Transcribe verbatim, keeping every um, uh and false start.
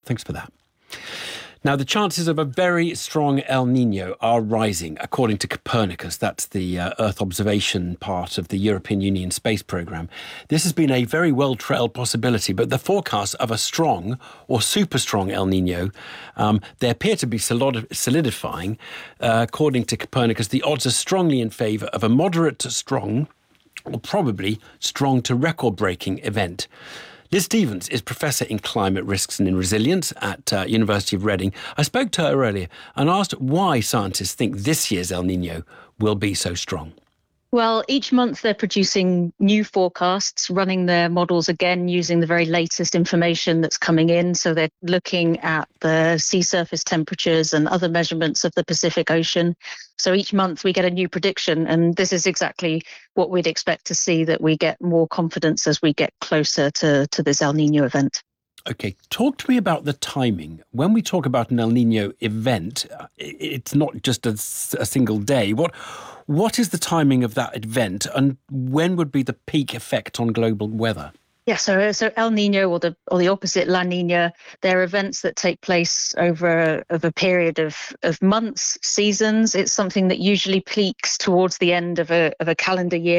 Thanks for that. Now, the chances of a very strong El Nino are rising, according to Copernicus. That's the uh, Earth observation part of the European Union space programme. This has been a very well-trailed possibility, but the forecasts of a strong or super strong El Nino, um, they appear to be solidifying. Uh, according to Copernicus, the odds are strongly in favour of a moderate to strong, or probably strong to record-breaking event. Liz Stevens is Professor in Climate Risks and in Resilience at uh, University of Reading. I spoke to her earlier and asked why scientists think this year's El Nino will be so strong. Well, each month they're producing new forecasts, running their models again using the very latest information that's coming in. So they're looking at the sea surface temperatures and other measurements of the Pacific Ocean. So each month we get a new prediction, and this is exactly what we'd expect to see, that we get more confidence as we get closer to, to this El Nino event. Okay, talk to me about the timing. When we talk about an El Nino event, it's not just a, a single day. What what is the timing of that event, and when would be the peak effect on global weather? Yeah, so so El Nino, or the or the opposite, La Nina, they're events that take place over of a period of, of months, seasons. It's something that usually peaks towards the end of a of a calendar year.